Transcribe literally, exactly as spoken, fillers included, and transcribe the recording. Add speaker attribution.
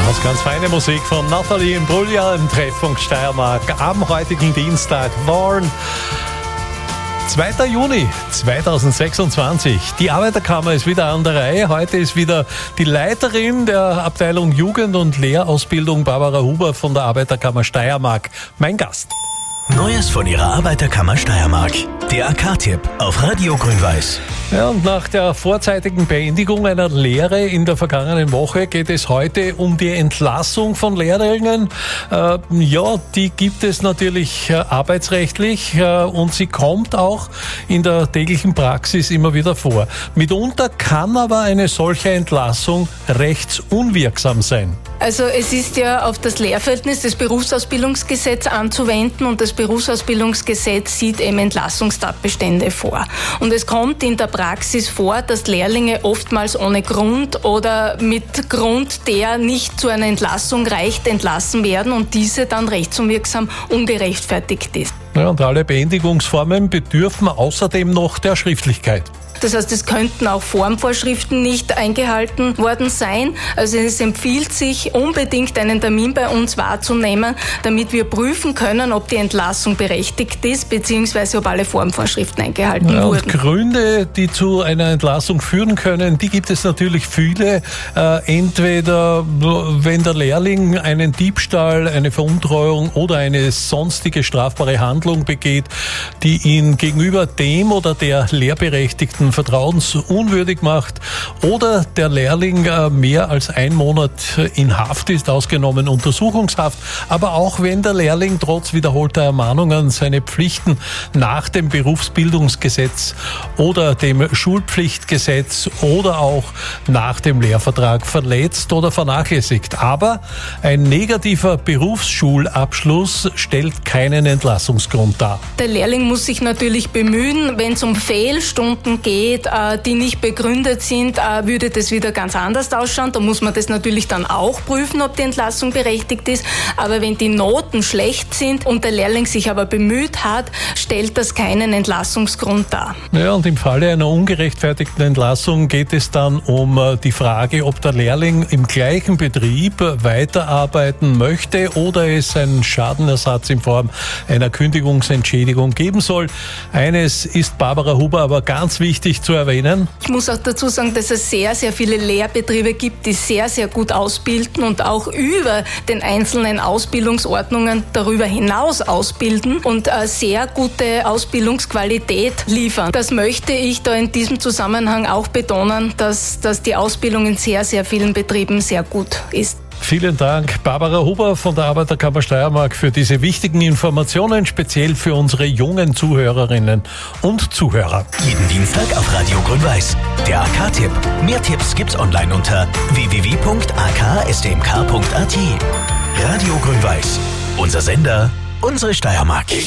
Speaker 1: Das ganz feine Musik von Nathalie Imbruglia im Treffpunkt Steiermark am heutigen Dienstag. Warn. zweiter Juni zweitausendsechsundzwanzig. Die Arbeiterkammer ist wieder an der Reihe. Heute ist wieder die Leiterin der Abteilung Jugend- und Lehrausbildung, Barbara Huber von der Arbeiterkammer Steiermark, mein Gast.
Speaker 2: Neues von ihrer Arbeiterkammer Steiermark. Der A K-Tipp auf Radio Grün-Weiß.
Speaker 1: Ja, und nach der vorzeitigen Beendigung einer Lehre in der vergangenen Woche geht es heute um die Entlassung von Lehrlingen. Äh, ja, die gibt es natürlich äh, arbeitsrechtlich äh, und sie kommt auch in der täglichen Praxis immer wieder vor. Mitunter kann aber eine solche Entlassung rechtsunwirksam sein.
Speaker 3: Also es ist ja auf das Lehrverhältnis des Berufsausbildungsgesetzes anzuwenden und das Berufsausbildungsgesetz sieht eben Entlassungstatbestände vor. Und es kommt in der Praxis vor, dass Lehrlinge oftmals ohne Grund oder mit Grund, der nicht zu einer Entlassung reicht, entlassen werden und diese dann rechtsunwirksam ungerechtfertigt ist.
Speaker 1: Ja, und alle Beendigungsformen bedürfen außerdem noch der Schriftlichkeit.
Speaker 3: Das heißt, es könnten auch Formvorschriften nicht eingehalten worden sein. Also es empfiehlt sich, unbedingt einen Termin bei uns wahrzunehmen, damit wir prüfen können, ob die Entlassung berechtigt ist, beziehungsweise ob alle Formvorschriften eingehalten
Speaker 1: ja,
Speaker 3: wurden.
Speaker 1: Und Gründe, die zu einer Entlassung führen können, die gibt es natürlich viele. Äh, entweder, wenn der Lehrling einen Diebstahl, eine Veruntreuung oder eine sonstige strafbare Handlung begeht, die ihn gegenüber dem oder der Lehrberechtigten vertrauensunwürdig macht, oder der Lehrling mehr als ein Monat in Haft ist, ausgenommen Untersuchungshaft, aber auch wenn der Lehrling trotz wiederholter Ermahnungen seine Pflichten nach dem Berufsbildungsgesetz oder dem Schulpflichtgesetz oder auch nach dem Lehrvertrag verletzt oder vernachlässigt. Aber ein negativer Berufsschulabschluss stellt keinen Entlassungsgrund dar.
Speaker 3: Der Lehrling muss sich natürlich bemühen, wenn es um Fehlstunden geht, die nicht begründet sind, würde das wieder ganz anders ausschauen. Da muss man das natürlich dann auch prüfen, ob die Entlassung berechtigt ist. Aber wenn die Noten schlecht sind und der Lehrling sich aber bemüht hat, stellt das keinen Entlassungsgrund dar.
Speaker 1: Ja, und im Falle einer ungerechtfertigten Entlassung geht es dann um die Frage, ob der Lehrling im gleichen Betrieb weiterarbeiten möchte oder es einen Schadenersatz in Form einer Kündigungsentschädigung geben soll. Eines ist Barbara Huber aber ganz wichtig zu erwähnen.
Speaker 3: Ich muss auch dazu sagen, dass es sehr, sehr viele Lehrbetriebe gibt, die sehr, sehr gut ausbilden und auch über den einzelnen Ausbildungsordnungen darüber hinaus ausbilden und sehr gute Ausbildungsqualität liefern. Das möchte ich da in diesem Zusammenhang auch betonen, dass, dass die Ausbildung in sehr, sehr vielen Betrieben sehr gut ist.
Speaker 1: Vielen Dank, Barbara Huber von der Arbeiterkammer Steiermark, für diese wichtigen Informationen, speziell für unsere jungen Zuhörerinnen und Zuhörer.
Speaker 2: Jeden Dienstag auf Radio Grün-Weiß. Der A K-Tipp. Mehr Tipps gibt's online unter w w w punkt a k s d m k punkt a t. Radio Grün-Weiß. Unser Sender, unsere Steiermark.